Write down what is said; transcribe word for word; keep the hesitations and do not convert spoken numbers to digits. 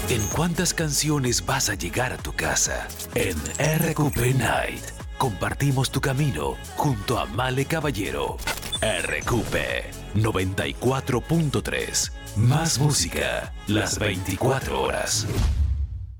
¿En cuántas canciones vas a llegar a tu casa? En R Q P Night compartimos tu camino junto a Male Caballero. R Q P noventa y cuatro punto tres. Más música las veinticuatro horas.